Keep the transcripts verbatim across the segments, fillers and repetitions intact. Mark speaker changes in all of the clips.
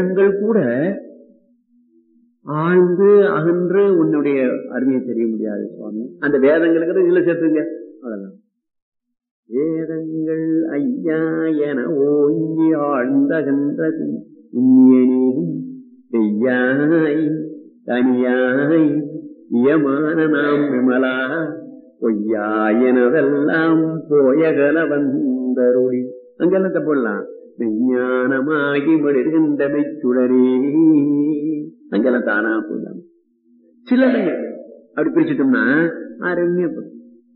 Speaker 1: கூட ஆழ்ந்து அகன்று உன்னுடைய அருமையை தெரிய முடியாது சுவாமி. அந்த வேதங்களுக்கு இதுல சேர்த்துங்க. அதெல்லாம் வேதங்கள் ஐயா என ஓங்கி ஆழ்ந்தகன்றது செய்யாய் தனியாய் இயமான நாம் விமலா பொய்யாயனதெல்லாம் போயகல வந்தருளி. அங்கெல்லாம் தப்படலாம். விஞ்ஞானமாகி மடிகின்ற மெச்சுடரே அங்கெல்லாம் தானா போடலாம். சில அப்படி பிரிச்சுட்டோம்னா அருமையப்படும்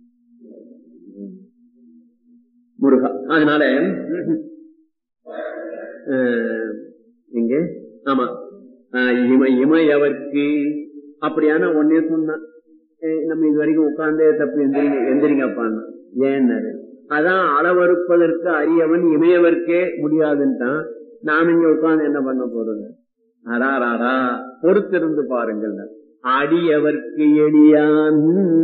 Speaker 1: முருகா. அதனால இங்க ஆமா இம இமையவர்க்கு அப்படியான ஒன்னே சொன்னா நம்ம இது வரைக்கும் உட்கார்ந்தே தப்பு எந்திரிங்க எந்திரிங்கப்பான்னா ஏன்னு அதான் அளவறுப்பதற்கு அரியவன் இமையவர்க்கே முடியாதுன்ட்டான். நாம இங்க உட்கார்ந்து என்ன பண்ண போறது? அடாராடா பொறுத்திருந்து பாருங்கள். அடியவர்க்கு எளியான்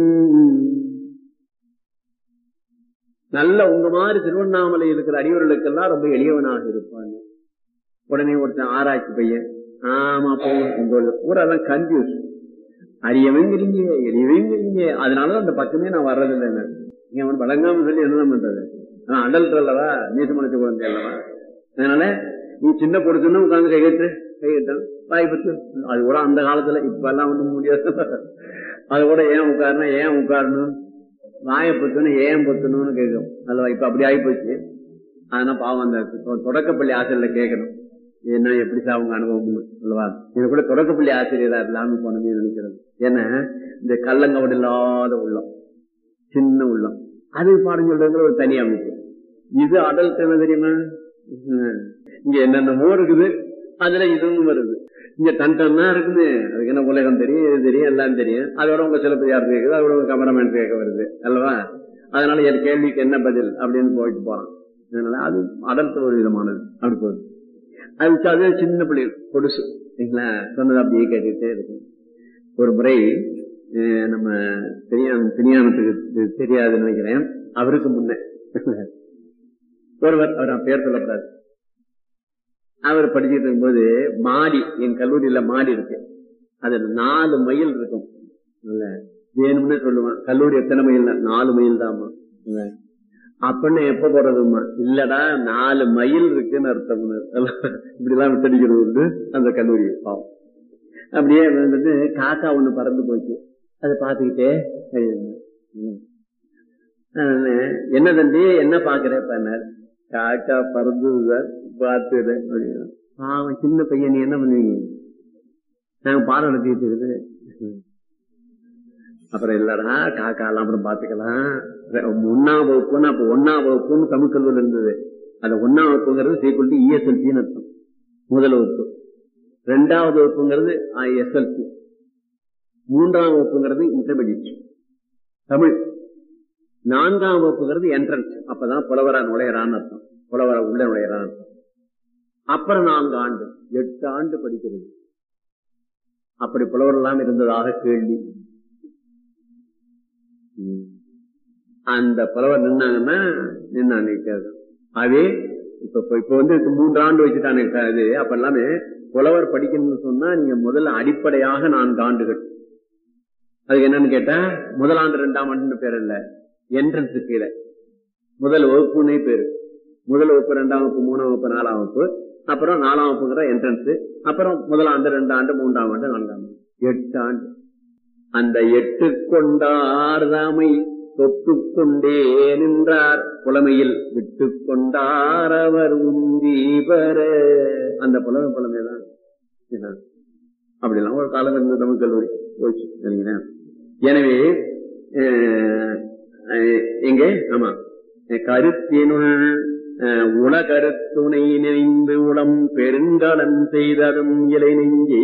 Speaker 1: நல்ல உங்க மாதிரி திருவண்ணாமலை இருக்கிற அடியவர்களுக்கெல்லாம் ரொம்ப எளியவனாக இருப்பாங்க. உடனே ஒருத்தன் ஆராய்ச்சி பையன் ஆமா போங்க ஊரெல்லாம் கன்ஃபியூஸ். அரியவங்கிறீங்க எளியவங்கிறீங்க. அதனாலதான் அந்த பக்கமே நான் வர்றதில்லை. நீங்க அவன் வழங்காம சொல்லி என்னதான் பண்றது? ஆனா அடல்ட் அல்லவா, நீசமனைச்ச குழந்தை அல்லவா. அதனால நீ சின்ன பொடுச்சுன்னா உட்காந்து கைகட்டு கைகட்டான் வாய்ப்பு. அது கூட அந்த காலத்துல இப்ப எல்லாம் ஒண்ணும் முடியாது. அது கூட ஏன் உட்காருனா ஏன் உட்காரணும், வாயை பொத்துன்னு ஏன் பொத்தணும்னு கேட்கும் அல்லவா. இப்ப அப்படி ஆகிப்போச்சு. அதனால பாவம் அந்த தொடக்கப்பள்ளி ஆசிரியர்ல கேட்கணும் என்ன எப்படி அவங்க அனுபவம் அல்லவா. இது கூட தொடக்கப்பள்ளி ஆசிரியரா இல்லாம போனமே நினைக்கிறது. ஏன்னா இந்த கள்ளங்கவடு இல்லாத உள்ளம், சின்ன உள்ளம், அது பாடம் சொல்றதுல ஒரு தனி அமைப்பு. இது அடல்ட் என்ன தெரியுமா, இங்க என்னென்னமோ இருக்குது, அதுல இதுவும் வருது. இங்க டன் டன்னா இருக்குது. அதுக்கு என்ன உலகம் தெரியும், இது தெரியும், எல்லாம் தெரியும். அதோட உங்க சிலப்பதிகாரத்து கேட்குது, அதோட உங்க கமரமேன் கேட்க வருது அல்லவா. அதனால என் கேள்விக்கு என்ன பதில் அப்படின்னு போயிட்டு போறான். அதனால அது அடல்ட் ஒரு விதமானது. அப்படி போகுது. அது அது சின்ன பிள்ளைகள் பொடுசு சரிங்களா, சொன்னது அப்படியே கேட்டுக்கிட்டே இருக்கும். ஒரு முறை நம்ம தெரியாமத்துக்கு தெரியாதுன்னு நினைக்கிறேன். அவருக்கு முன்ன ஒருவர், அவர் பேர் சொல்லக்கூடாது, அவர் படிச்சுட்டு இருக்கும்போது மாடி, என் கல்லூரியில மாடி இருக்கு, அது நாலு மைல் இருக்கும். வேணும்னு சொல்லுவான், கல்லூரி எத்தனை மைல்? நாலு மைல் தான்மா. அப்படின்னு எப்ப போறதுமா? இல்லடா நாலு மைல் இருக்குன்னு அர்த்தம். இப்படி எல்லாம் விட்டடிக்கிறது உண்டு அந்த கல்லூரி. பாவம். அப்படியே வந்துட்டு காக்கா ஒண்ணு பறந்து போச்சு. அதை பார்த்துக்கிட்டே என்ன தம்பி என்ன பாக்குறேன்? காக்கா பறந்துதான் பார்த்துறேன். பாவம் சின்ன பையன், நீ என்ன பண்ணுவீங்க? நாங்க பாடம் நடத்திட்டு இருக்குது. அப்புறம் இல்லடா காக்கா எல்லாம் அப்புறம் பாத்துக்கலாம். ஒன்னாம் வகுப்புன்னு அப்ப ஒன்னாம் வகுப்புன்னு தமிழ் கல்லூரில் இருந்தது. அந்த ஒன்னாம் வகுப்புங்கிறது சீக்கிரம் இஎஸ்எல்சின்னு அர்த்தம், முதல் வகுப்பு. ரெண்டாவது வகுப்புங்கிறது எஸ்எல்சி, மூன்றாம் வகுப்புங்கிறது இன்டர்மீடியட் தமிழ், நான்காம் வகுப்புங்கிறது என்ட்ரன்ஸ். அப்பதான் புலவரா நுழையறான்னு அர்த்தம், புலவரா உள்ள நுழையறான்னு அர்த்தம். அப்புறம் நான்கு ஆண்டு எட்டு ஆண்டு படிக்கிறது. அப்படி புலவர் எல்லாம் இருந்ததாக கேள்வி. அந்த புலவர் நின்னாங்கன்னா நின்னாங்க. அதே இப்ப இப்ப வந்து மூன்று ஆண்டு வச்சுட்டானே இது. அப்ப எல்லாமே புலவர் படிக்கணும்னு சொன்னா நீங்க முதல்ல அடிப்படையாக நான்கு ஆண்டுகள். அதுக்கு என்னன்னு கேட்டா முதலாண்டு ரெண்டாம் ஆண்டு பேர் இல்ல, என்ட்ரன்ஸ் கீழே முதல் வகுப்புன்னே பேரு. முதல் வகுப்பு, ரெண்டாம் வகுப்பு, மூணாம் வகுப்பு, நாலாம் வகுப்பு, அப்புறம் நாலாம் வகுப்புங்கிற என்ட்ரன்ஸ், அப்புறம் முதலாண்டு, ரெண்டாண்டு, மூன்றாம் ஆண்டு, நான்காம் ஆண்டு, எட்டு ஆண்டு. அந்த எட்டு கொண்டார்தாமை தொட்டு கொண்டே நின்றார், புலமையில் விட்டு கொண்டார் அவர் உந்தீபர. அந்த புலமை புலமைதான். அப்படிலாம் ஒரு காலம் இருந்தது தமிழ் கல்லூரி போச்சு. எனவே எங்க ஆமா கருத்தினுள் உலகருத்துணை நினைந்து உளம் பெருங்கலம் செய்ததும் இலை நெஞ்சே.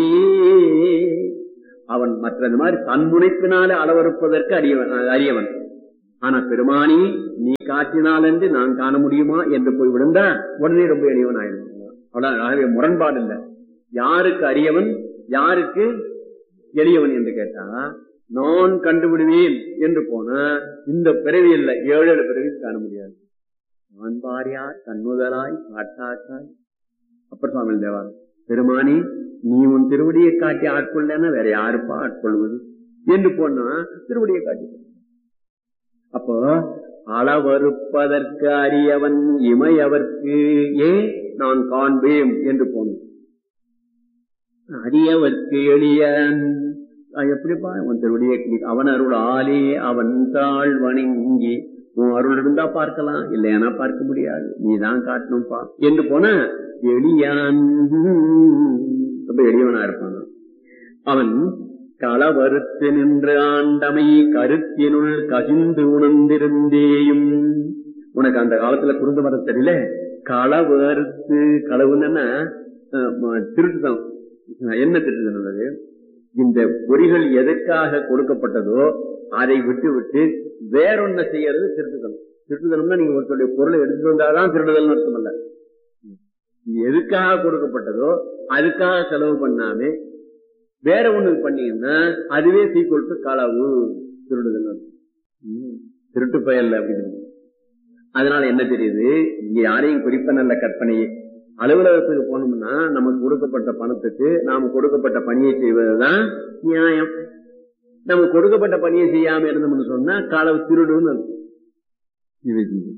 Speaker 1: அவன் மற்ற இந்த மாதிரி தன்முனைப்பினாலே அளவறுப்பதற்கு அறியவன் அறியவன் ஆனா பெருமானி நீ காட்டினால் என்று நான் காண முடியுமா என்று போய் விழுந்தா உடனே ரொம்ப எளியவன் ஆயிடுவான். அவ்வளவு முரண்பாடு இல்லை. யாருக்கு அறியவன் யாருக்கு எளியவன் என்று கேட்டா நான் கண்டுவிடுவேன் என்று போனா இந்த பிறவி இல்லை, ஏழு ஏழு பிறவி காண முடியாது. நான் பாரியார் கண்ணுதலாய் காட்டாக்காய் அப்பர் சுவாமி தேவாரம் பெருமானி நீ உன் திருவடியை காட்டி ஆட்கொள்ளனா வேற யாருப்பா ஆட்கொள்வது என்று போனா திருவடியை காட்டி. அப்போ அளவறுப்பதற்கு அறியவன் இமையவர்க்கு ஏன் நான் காண்பேன் என்று போனோம். அரியவர்க்கு எளியன் எப்படிப்பா உன் திருவடியை அவன் அருள் ஆலே அவன் தாழ் வணங்கி உன் அருள் இருந்தா பார்க்கலாம், இல்லையானா பார்க்க முடியாது, நீதான் காட்டணும்பா என்று போன எளியான் ரொம்ப எளியவனா இருப்பான். அவன் களவறுத்து நின்று ஆண்டமை கருத்தினுள் கசிந்து உணர்ந்திருந்தேயும். உனக்கு அந்த காலத்துல குறுந்து வர தெரியல. களவறுத்து களவுன்னா திருட்டுதனம். என்ன திருட்டுதனம்? இந்த பொறிகள் எதற்காக கொடுக்கப்பட்டதோ அதை விட்டு விட்டு வேறொன்ன செய்யறது திருட்டுதனம். திருட்டுதனம்னா நீங்க ஒருத்தருடைய பொருளை எடுத்துட்டு வந்தாதான் திருடுதல் அர்த்தம் அல்ல. எதுக்காக கொடுக்கப்பட்டதோ அதுக்காக செலவு பண்ணாமே வேற ஒண்ணு பண்ணீங்கன்னா அதுவே சீக்கிரம் களவு திருடுதல், திருட்டு பயல்ல அப்படின்னு. அதனால என்ன தெரியுது, இங்க யாரையும் குறிப்ப நல்ல கற்பனையே. அலுவலகத்துக்கு போனோம்னா நமக்கு கொடுக்கப்பட்ட பணத்துக்கு நாம கொடுக்கப்பட்ட பணியை செய்வதுதான் நியாயம். நம்ம கொடுக்கப்பட்ட பணியை செய்யாம இருந்தோம்னு சொன்னா களவு திருடுன்னு அர்த்தம்.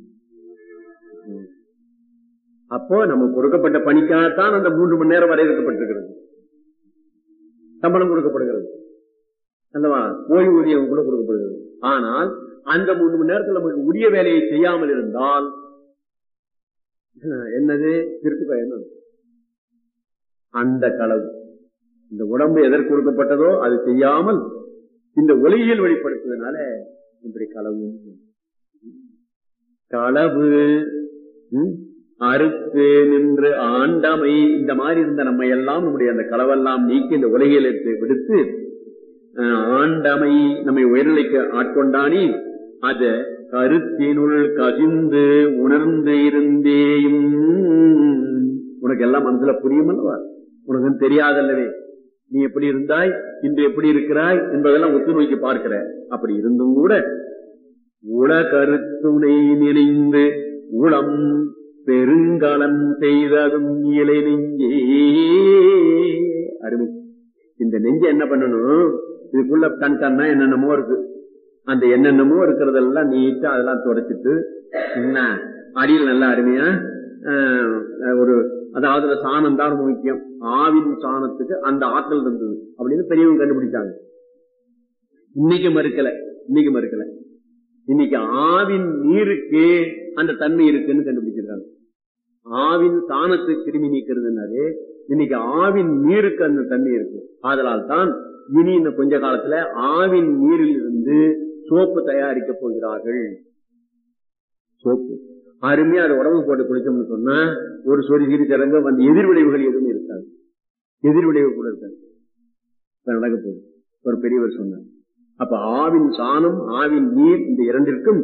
Speaker 1: அப்போ நம்ம கொடுக்கப்பட்ட பணிக்காகத்தான் அந்த மூன்று மணி நேரம் வரையறுக்கப்பட்டிருக்கிறது, சம்பளம் கொடுக்கப்படுகிறது அல்லவா, ஓய்வூதியம் கூட கொடுக்கப்படுகிறது. ஆனால் அந்த மூன்று மணி நேரத்தில் நமக்கு உரிய வேலையை செய்யாமல் இருந்தால் என்னது திருட்டு பயன். அந்த களவு இந்த உடம்பு எதற்கு கொடுக்கப்பட்டதோ அது செய்யாமல் இந்த ஒளியில் வெளிப்படுத்துவதனால இப்படி களவு. களவு அறுத்து நின்று ஆண்டமை இந்த மாதிரி இருந்த நம்ம எல்லாம் நம்முடைய அந்த களவெல்லாம் நீக்கி இந்த உலகில் விடுத்து ஆண்டமை நம்மை உயர்நிலைக்கு ஆட்கொண்டானி அத கருத்தினுள் கசிந்து உணர்ந்து இருந்தேயும். உனக்கு எல்லாம் மனசுல புரியுமல்லவா, உனக்கு தெரியாதல்லவே, நீ எப்படி இருந்தாய் இன்று எப்படி இருக்கிறாய் என்பதெல்லாம் ஒத்து நோக்கி பார்க்கிற. அப்படி இருந்தும் கூட உல கருத்துணை நினைந்து உளம் பெருங்கலம் செய்ததும் இலை நெஞ்சே. அருமை. இந்த நெஞ்சை என்ன பண்ணணும், இதுக்குள்ள கண் கண்ணா என்னென்னமோ இருக்கு, அந்த என்னென்னமோ இருக்கிறதெல்லாம் நீட்டா அதெல்லாம் தொடச்சிட்டு என்ன அடியில் நல்லா அருமையா ஒரு, அதாவது சாணம் தான் முக்கியம், ஆவின் சாணத்துக்கு அந்த ஆற்றல் இருந்தது அப்படின்னு பெரியவங்க கண்டுபிடிச்சாங்க. இன்னைக்கு மறுக்கல, இன்னைக்கு மறுக்கல, இன்னைக்கு ஆவின் நீருக்கு அந்த தன்மை இருக்குன்னு கண்டுபிடிச்சிருக்காங்க. ஆவின் சாணத்துக்கு கிருமி நீக்கிறதுனாலே இன்னைக்கு ஆவின் நீருக்கு அந்த தன்மை இருக்கு. ஆதலால் தான் இனி இந்த கொஞ்ச காலத்துல ஆவின் நீரில் இருந்து சோப்பு தயாரிக்க போகிறார்கள். சோப்பு அருமையா அதை உடம்பு போட்டு குளிச்சோம்னு சொன்னா ஒரு சொறி சிறி சிறங்க வந்து எதிர்விளைவுகள் எதுவும் இருக்காது, எதிர்விளைவு கூட இருக்காது. நடக்க போகுது ஒரு பெரியவர் சொன்னார். அப்ப ஆவின் சாணம் ஆவின் நீர் இந்த இரண்டிற்கும்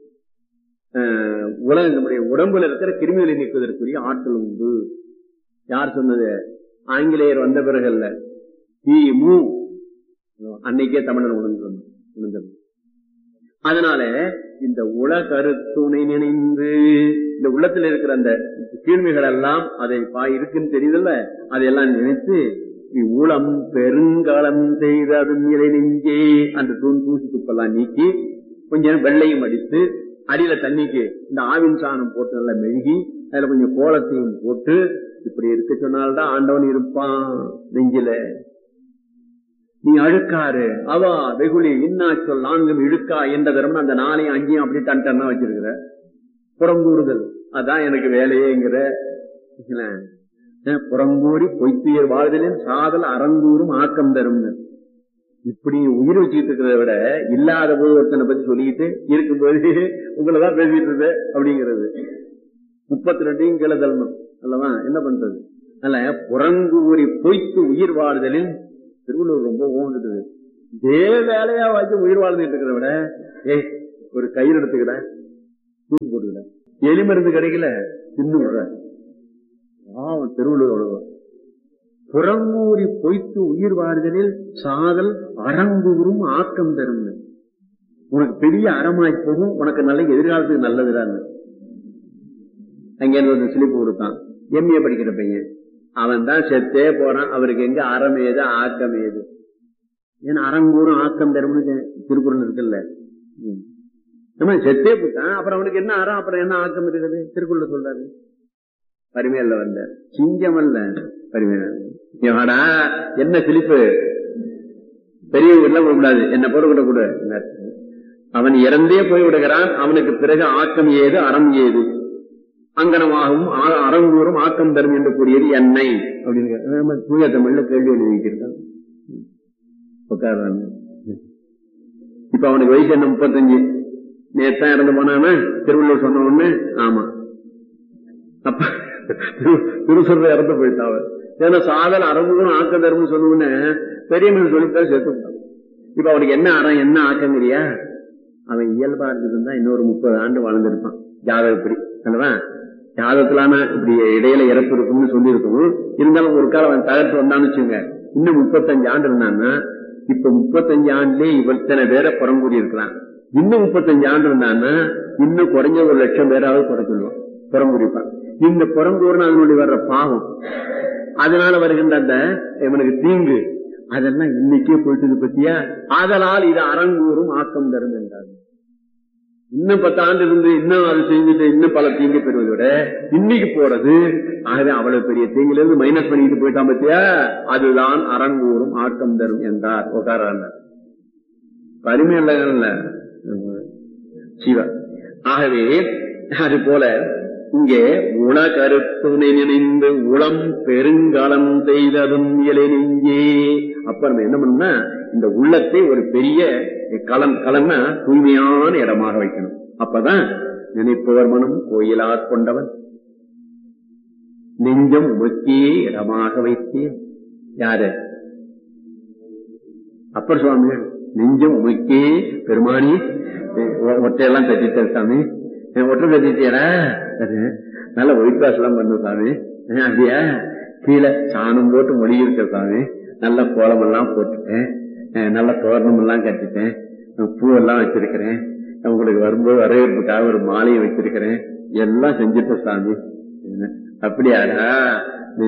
Speaker 1: உலக நம்முடைய உடம்புல இருக்கிற கிருமிகளை நீக்குவதற்குரிய ஆற்றல் உண்டு. யார் சொன்னது? ஆங்கிலேயர் வந்த பிறகு அல்ல, கிமு அன்னைக்கே தமிழர் உணர்ந்து உணர்ந்தது. அதனால இந்த உல கருத்துணை நினைந்து இந்த உள்ளத்துல இருக்கிற அந்த கீழ்மைகள் எல்லாம் அதை பாய் இருக்குன்னு தெரியுதுல்ல, அதையெல்லாம் நினைத்து உளம் பெருங்காலம் செய்த அதும் இலை நெஞ்சே அந்த தூண் தூசி துப்பெல்லாம் நீக்கி கொஞ்சம் வெள்ளையும் அடித்து அடியில தண்ணிக்கு இந்த ஆவின் சாணம் போட்டு நல்லா மெழுகி அதுல கொஞ்சம் கோலத்தையும் போட்டு இப்படி இருக்க சொன்னால்தான் ஆண்டவன் இருப்பான் நெஞ்சில. நீ அழுக்காரு அவா வெகுளி இன்னா சொல் நான்கும் இழுக்கா என்ற தரம் அந்த நாளையும் அஞ்சையும் அப்படி டன் டன்னா வச்சிருக்கிற புறங்கூறுதல், அதான் எனக்கு வேலையேங்கிற. புறங்கூறி பொய்த்துயர் வாழ்தலின் சாதல் அறங்கூறும் ஆக்கம் தரும். இப்படி உயிர் வச்சுக்கிட்டு இருக்கிறத விட இல்லாத போது ஒருத்தனை பத்தி சொல்லிக்கிட்டு இருக்கும்போது உங்களதான் பேசிட்டு இருந்த அப்படிங்கிறது முப்பத்தி ரெண்டையும் கீழே தள்ளணும் அல்லவா, என்ன பண்றது? அல்ல புறங்கூறி பொய்த்து உயிர் வாழ்தலில் திருவள்ளுவர் ரொம்ப ஓங்குது. இதே வேலையா வச்சு உயிர் வாழ்ந்துட்டு இருக்கிறத விட ஏய் ஒரு கயிறு எடுத்துக்கிட தூக்கு போட்டுக்கிட, எலி மருந்து கிடைக்கல தின்னு விடுற. திருவள்ளுவர் புறங்கூறி பொய்த்து உயிர் வாழ்தலில் சாதல் அறங்கூறும் ஆக்கம் தரும். உனக்கு பெரிய அறமாய் போகும், உனக்கு நல்ல எதிர்காலத்துக்கு நல்லதுதான். அங்கே ஒரு சிலிப்பு கொடுத்தான், எம்ஏ படிக்கிற பையன். அவன் தான் செத்தே போறான். அவருக்கு எங்க அறம் ஏது ஆக்கம் ஏது? ஏன்னா அறங்கூறும் ஆக்கம் தரும்னு திருக்குறள் இருக்குல்ல. நம்ம செத்தே போட்டான், அப்புறம் அவனுக்கு என்ன அறம், அப்புறம் என்ன ஆக்கம் இருக்குது? திருக்குறள் சொல்றாரு. பரிமையில வந்த சிங்கம் அல்ல பரிமையா என்ன சிலிப்பு, பெரிய வீட்டுலாம் விடக்கூடாது, என்ன போட விடக்கூடாது. அவன் இறந்தே போய் விடுகிறான். அவனுக்கு பிறகு ஆக்கம் ஏது அறம் ஏது? அங்கனமாகவும் அறங்கூறும் ஆக்கம் தரும் என்று கூறியது என்னை அப்படின்னு தூய தமிழ்ல கேள்வி எழுதி வைக்கிறான். இப்ப அவனுக்கு வயசு என்ன? முப்பத்தஞ்சு. நேத்தான் இறந்து போனானா திருவள்ளுவர் சொன்ன ஒண்ணு. ஆமா, அப்ப திருசுர இறந்து போயிட்டான். ஏன்னா சாதல் அறங்கூறும் ஆக்கம் தரும்னு சொன்ன பெரிய மீன் சொல்லிட்டா சேர்த்து விட்டான். இப்ப அவனுக்கு என்ன அறம் என்ன ஆக்கங்கிறியா? அவன் இயல்பா இருந்ததுன்னா இன்னொரு முப்பது ஆண்டு வாழ்ந்திருப்பான். ஜாதகப்படி அல்லவா? ஜாதகத்திலான இப்படி இடையில இறப்பு இருக்கும்னு சொல்லி இருக்கணும். இருந்தாலும் ஒரு காலம் அவன் தகர்த்து வந்தான்னு வச்சுங்க, இன்னும் முப்பத்தஞ்சு ஆண்டு இருந்தான்னா, இப்ப முப்பத்தஞ்சு ஆண்டுலயே இவத்தனை பேரை புறங்கூடி இருக்கலாம். இன்னும் முப்பத்தஞ்சு ஆண்டு இருந்தான்னா இன்னும் குறைஞ்ச ஒரு லட்சம் பேராவது குறைச்சிடுவான், புறங்கூடிப்பான். இந்த புறங்கூறுன்னு அதனுடைய வர்ற பாவம், அதனால வருகின்ற அந்த இவனுக்கு தீங்கு, அதெல்லாம் இன்னைக்கே போயிட்டு பத்தியா. ஆதலால் இது அறங்கூறும் ஆக்கம் தரும் என்றார். இன்னும் பத்து ஆண்டு இருந்து இன்னும் அது செஞ்சுட்டு இன்னும் பல தீங்கு பெறுவதை விட இன்னைக்கு போறது, ஆகவே அவ்வளவு பெரிய தீங்குல இருந்து மைனஸ் பண்ணிட்டு போயிட்டான் பத்தியா. அதுதான் அறங்கூறும் ஆக்கம் தரும் என்றார். உட்கார பரிமை இல்ல சிவா. ஆகவே அது போல இங்கே உள கருத்துணை நினைந்து உளம் பெருங்காலம் செய்ததும் இயலை நெஞ்சே. அப்ப நம்ம என்ன பண்ணோம்னா, இந்த உள்ளத்தை ஒரு பெரிய களம், களம்னா தூய்மையான இடமாக வைக்கணும். அப்பதான் நினைப்பவர் மனம் கோயிலார் கொண்டவன் நெஞ்சம் உமக்கே இடமாக வைத்தேன். யாரு? அப்பர் சுவாமிகள். நெஞ்சம் உமக்கே பெருமானி ஒற்றையெல்லாம் கட்டிட்ட சாமி, ஒற்றை கட்டிட்டா நல்ல ஒயிட் வாஷ் எல்லாம் பண்ண சாமி, அப்படியா கீழே சாணம் போட்டு மொழி இருக்க சாமி, நல்ல கோலம் எல்லாம் போட்டுட்டேன், நல்ல தோரணம் எல்லாம் கட்டிட்டேன், பூவெல்லாம் வச்சிருக்கிறேன், உங்களுக்கு வரும்போது வரவேற்புக்காக ஒரு மாலையை வச்சிருக்கிறேன், எல்லாம் செஞ்சுட்ட சாமி. அப்படியாடா?